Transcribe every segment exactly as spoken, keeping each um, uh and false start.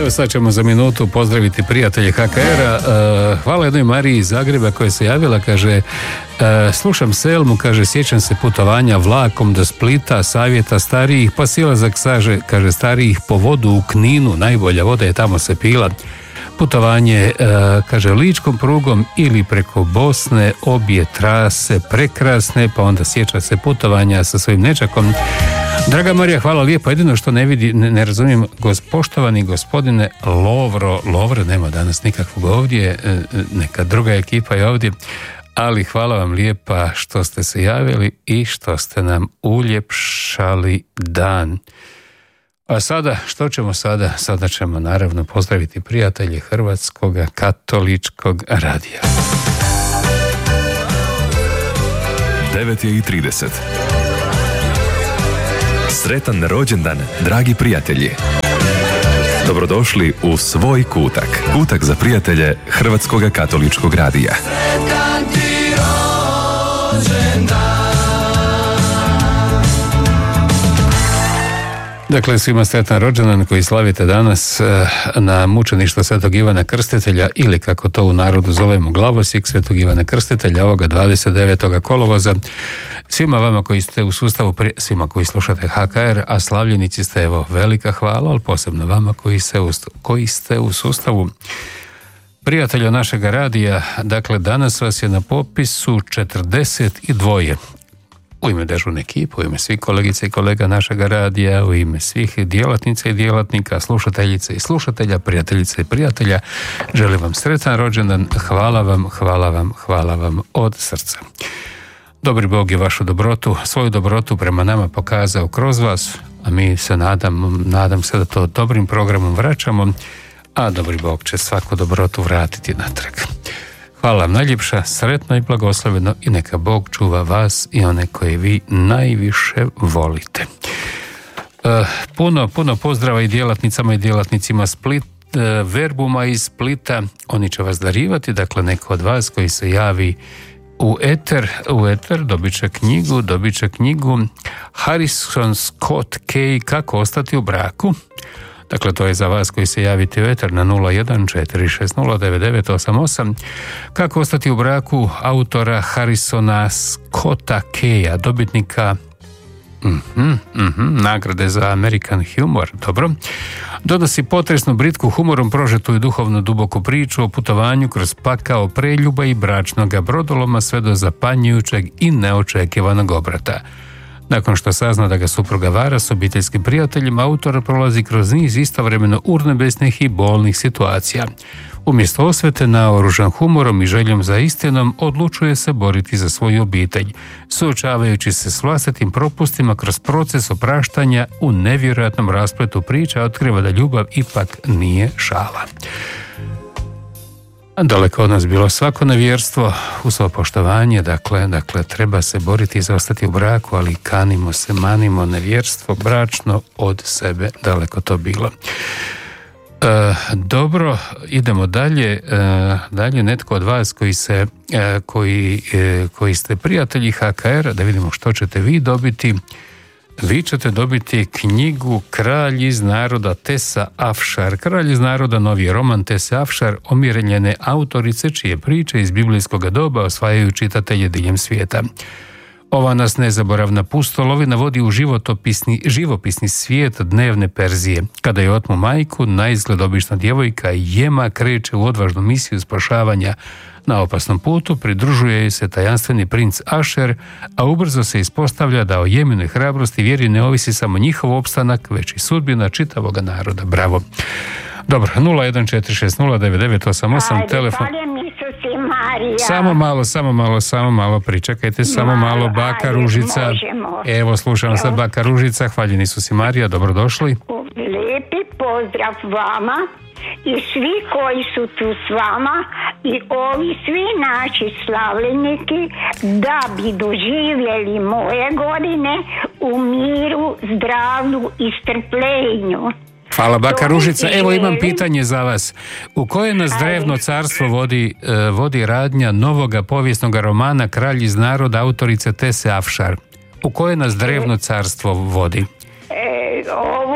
Evo sad ćemo za minutu pozdraviti prijatelje ha ka era. Hvala jednoj Mariji iz Zagreba koja se javila, kaže slušam Selmu, kaže sjećam se putovanja vlakom do Splita, savjeta starijih, pa silazak saže, kaže starijih po vodu u Kninu, najbolja voda je tamo se pila. Putovanje, kaže, ličkom prugom ili preko Bosne, obje trase prekrasne, pa onda sjeća se putovanja sa svojim nečakom. Draga Marija, hvala lijepo. Jedino što ne vidi, ne, ne razumijem, poštovani gospodine Lovro, Lovro nema danas nikakvog ovdje, neka druga ekipa je ovdje, ali hvala vam lijepa što ste se javili i što ste nam uljepšali dan. A sada, što ćemo sada? Sada ćemo naravno pozdraviti prijatelje Hrvatskog katoličkog radija. devet je i trideset. Sretan rođendan, dragi prijatelji. Dobrodošli u svoj kutak. Kutak za prijatelje Hrvatskog katoličkog radija. Sretan ti rođendan. Dakle, svima sretan rođendan koji slavite danas na mučeništvo Svetog Ivana Krstitelja ili kako to u narodu zovemo glavosjek Svetog Ivana Krstitelja ovoga dvadeset devetog kolovoza. Svima vama koji ste u sustavu, svima koji slušate ha ka er, a slavljenici ste, evo, velika hvala, ali posebno vama koji, se u, koji ste u sustavu prijatelja našega radija. Dakle, danas vas je na popisu četrdeset dva. U ime dežurne ekipe, u ime svih kolegica i kolega našega radija, u ime svih djelatnica i djelatnika, slušateljice i slušatelja, prijateljice i prijatelja, želim vam sretan rođendan, hvala vam, hvala vam, hvala vam od srca. Dobri Bog je vašu dobrotu, svoju dobrotu prema nama pokazao kroz vas, a mi se nadam, nadam se da to dobrim programom vraćamo, a dobri Bog će svaku dobrotu vratiti natrag. Hvala vam najljepša, sretno i blagosloveno i neka Bog čuva vas i one koje vi najviše volite. E, puno, puno pozdrava i djelatnicama i djelatnicima Split, e, Verbuma iz Splita, oni će vas darivati, dakle neko od vas koji se javi u eter, u eter dobit će knjigu, dobit će knjigu Harrison Scott Kay, Kako ostati u braku. Dakle, to je za vas koji se javite u eter na nula jedan četiri šest nula devet devet osam osam. Kako ostati u braku autora Harrisona Scotta Kaya, dobitnika mm-hmm, mm-hmm, nagrade za American Humor. Dobro. Donosi potresnu britku humorom prožetu i duhovno duboku priču o putovanju kroz pakao preljuba i bračnoga brodoloma sve do zapanjujućeg i neočekivanog obrata. Nakon što sazna da ga supruga vara s obiteljskim prijateljima, autor prolazi kroz niz istovremeno urnebesnih i bolnih situacija. Umjesto osvete, naoružan humorom i željom za istinom, odlučuje se boriti za svoju obitelj, suočavajući se s vlastitim propustima kroz proces opraštanja. U nevjerojatnom raspletu priča otkriva da ljubav ipak nije šala. Daleko od nas bilo svako nevjerstvo, uz svo poštovanje, dakle, dakle, treba se boriti za ostati u braku, ali kanimo se, manimo nevjerstvo bračno od sebe, daleko to bilo. E, dobro, idemo dalje, e, dalje netko od vas koji se, e, koji, e, koji ste prijatelji ha ka era, da vidimo što ćete vi dobiti. Vi ćete dobiti knjigu Kralj iz naroda Tessa Afshar. Kralj iz naroda, novi roman Tessa Afshar, omjerenjene autorice čije priče iz biblijskog doba osvajaju čitatelje diljem svijeta. Ova nas nezaboravna pustolovina vodi u životopisni, živopisni svijet dnevne Perzije. Kada je otmu majku, naizgled obična djevojka Jema kreće u odvažnu misiju spašavanja. Na opasnom putu pridružuje joj se tajanstveni princ Asher, a ubrzo se ispostavlja da o Jeminoj hrabrosti i vjeri ne ovisi samo njihov opstanak, već i sudbina čitavoga naroda. Bravo. Dobro, nula jedan četiri šest nula devet devet osam osam, telefon. Samo malo, samo malo, samo malo, pričekajte, samo malo, malo baka ajde, Ružica. Možemo. Evo, slušam sad baka Ružica, hvaljeni su si Marija, dobrodošli. Lijepi pozdrav vama i svi koji su tu s vama i ovi svi naši slavljeniki da bi doživjeli moje godine u miru, zdravlju i strpljenju. Hvala baka Ružica. Evo imam pitanje za vas. U koje nas drevno carstvo vodi, uh, vodi radnja novoga povijesnog romana Kralj iz naroda autorice Tesse Afshar? U koje nas drevno carstvo vodi? E, ovo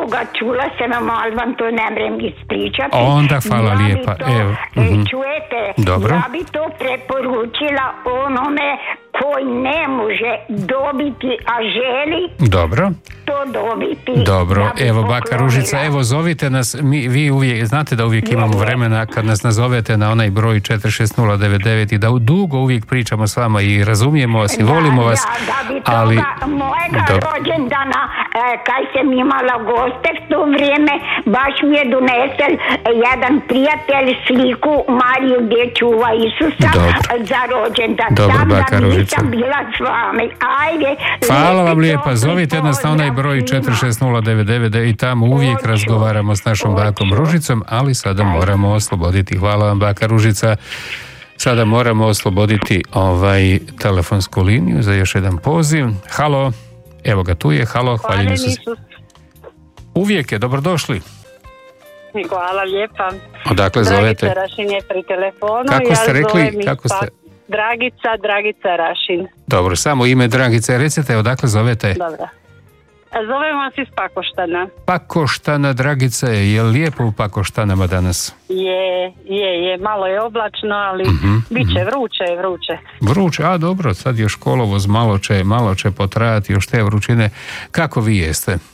druga, čula sam, ali vam to ne mrem ispričati. Onda hvala ja lijepa. To, Evo. mm-hmm. Čujete, dobro. Ja bi to preporučila onome koji ne može dobiti, a želi dobro. to dobiti. Dobro, evo poklonila. baka Ružica, evo zovite nas, mi, vi uvijek, znate da uvijek imamo vremena kad nas nazovete na onaj broj četiri šest nula devet devet i da dugo uvijek pričamo s vama i razumijemo vas i volimo da, vas. Da, da bi ali toga mojega do... rođendana, e, kaj sam imala goste v to vrijeme, baš mi je donesel jedan prijatelj sliku Mariju gdje čuva Isusa Dobre. za rođendan. Dobro, Tam baka da Ružica. nisam bila s vami. Ajde. Hvala vam lijepi lijepa, topli zovite nas na onaj broj pozdrav četiri šest nula devet devet i tamo uvijek Hoću. razgovaramo s našom Hoću. bakom Ružicom, ali sada moramo osloboditi. Hvala vam baka Ružica. Sada moramo osloboditi ovaj telefonsku liniju za još jedan poziv. Halo, evo ga tu je, halo, hvaljeni su. Uvijek je, dobrodošli. Hvala lijepa. Odakle zovete? Dragica Rašin je pri telefonu. Kako ste ja rekli? Kako ste? Dragica, Dragica Rašin. Dobro, samo ime Dragice. Recite, odakle zovete? Dobro. Zovem vas iz Pakoštana. Pakoštana, Dragice, je li lijepo u Pakoštanama danas? Je, je, je, malo je oblačno, ali uh-huh, bit će uh-huh. vruće, je vruće. Vruće, a dobro, sad još kolovoz, malo će, malo će potrajati još te vrućine. Kako vi jeste? E,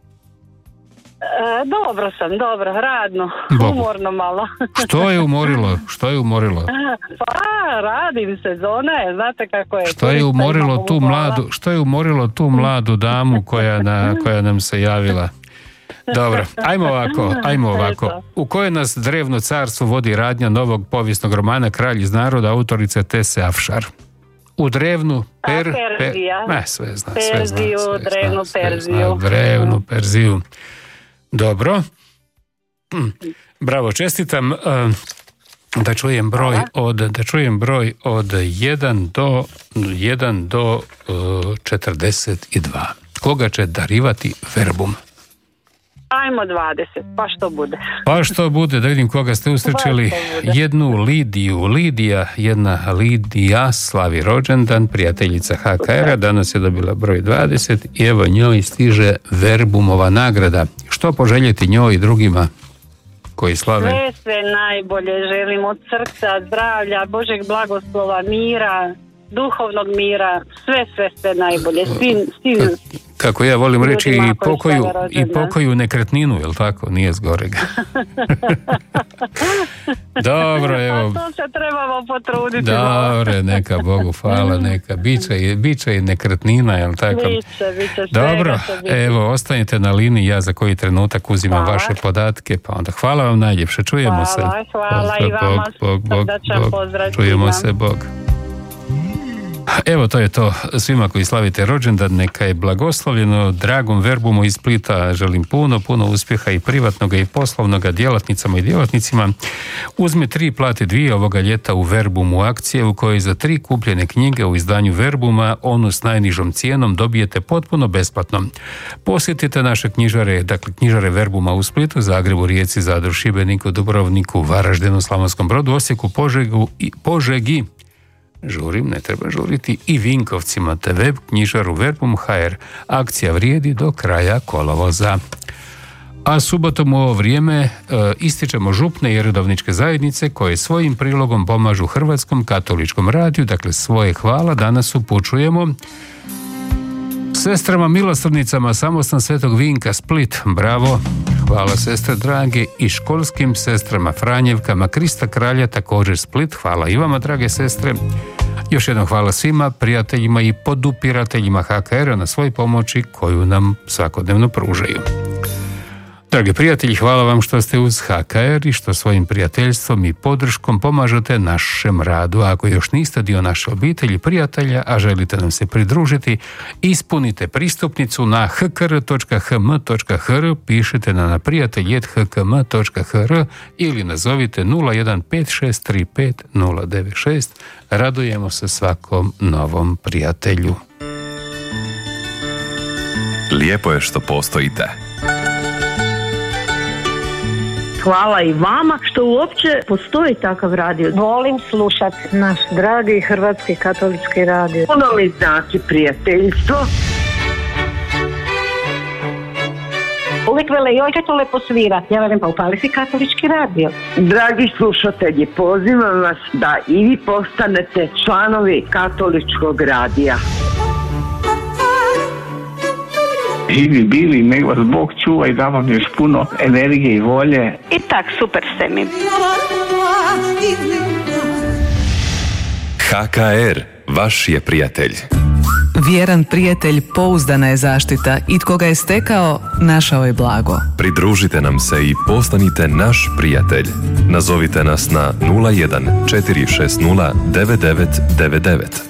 dobro sam, dobro, radno, Bogu. umorno malo. Što je umorilo? Što je umorilo? Pa, radim, sezona je, znate kako je. Što je umorilo tu mladu, što je umorilo tu mladu damu koja, na, koja nam se javila? Dobro, ajmo ovako, ajmo ovako. U koje nas drevno carstvo vodi radnja novog povijesnog romana Kralj iz naroda autorice Tese Afšar? U drevnu per, Perzija. Per, ne, sve zna, sve zna, Perziju, sve drevnu zna, sve Perziju. zna, drevnu Perziju. Dobro. Bravo, čestitam. Da čujem broj od da čujem broj od jedan do jedan do uh, četrdeset dva. Koga će darivati verbum? Ajmo dvadeset, pa što bude. Pa što bude, da vidim koga ste usrećili. Jednu Lidiju. Lidija, jedna Lidija slavi rođendan, prijateljica ha ka era, danas je dobila broj dvadeset i evo njoj stiže verbumova nagrada. Što poželjeti njoj i drugima koji slave? Sve, sve najbolje želim od srca, zdravlja, Božeg blagoslova, mira, duhovnog mira, sve, sve, sve najbolje. Svim, svim kako ja volim reći, i pokoju, i rođendan. pokoju nekretninu, jel tako? Nije zgorega. Dobro, evo. A to se trebamo potruditi. Dobre, neka Bogu hvala, neka. Biće i, biće i nekretnina, jel tako? Biće, biće, dobro, evo, ostanite na liniji, ja za koji trenutak uzimam hvala. vaše podatke, pa onda hvala vam najljepše, čujemo hvala, se. Hvala, hvala i vama. Bog, Bog, Bog, Bog. Čujemo vam. se, Bog. Evo, to je to svima koji slavite rođendan, neka je blagoslovljeno. Dragom verbumu iz Splita želim puno, puno uspjeha i privatnog i poslovnog djelatnicama i djelatnicima. Uzme tri, plati dvije ovoga ljeta u Verbumu akcije u kojoj za tri kupljene knjige u izdanju Verbuma onu s najnižom cijenom dobijete potpuno besplatno. Posjetite naše knjižare, dakle knjižare Verbuma u Splitu, Zagrebu, Rijeci, Zadru, Šibeniku, Dubrovniku, Varaždinu, Slavonskom Brodu, Osijeku, Požegu i Požegi. Žurim, ne treba žuriti, i Vinkovcima, te web knjižaru verbum tačka ha er. Akcija vrijedi do kraja kolovoza. A subotom u ovo vrijeme e, ističemo župne i redovničke zajednice koje svojim prilogom pomažu Hrvatskom katoličkom radiju, dakle svoje hvala danas upućujemo sestrama milosrdnicama Samostan Svetog Vinka Split, bravo, hvala sestre drage, i školskim sestrama Franjevkama Krista Kralja, također Split, hvala i vama drage sestre. Još jednom hvala svima prijateljima i podupirateljima ha ka era na svoj pomoći koju nam svakodnevno pružaju. Dragi prijatelji, hvala vam što ste uz ha ka er i što svojim prijateljstvom i podrškom pomažete našem radu. A ako još niste dio naše obitelji prijatelja, a želite nam se pridružiti, ispunite pristupnicu na h k r točka h m točka h r, pišite na na prijatelj at h k m točka h r ili nazovite nula jedan pet šest tri pet nula devet šest. Radujemo se svakom novom prijatelju. Lijepo je što postojite. Hvala i vama što uopće postoji takav radio. Volim slušati Naš dragi Hrvatski katolički radio. Puno mi znači prijateljstvo. Uvijek vele, joj kad to lepo svira. Ja velim, pa upali si katolički radio. Dragi slušatelji, pozivam vas da i vi postanete članovi katoličkog radija. Živi bili, nek vas Bog čuva i da vam još puno energije i volje. I tak, super ste mi. H K R, vaš je prijatelj. Vjeran prijatelj pouzdana je zaštita i tko ga je stekao, našao je blago. Pridružite nam se i postanite naš prijatelj. Nazovite nas na nula jedan četiri šest nula devet devet devet devet.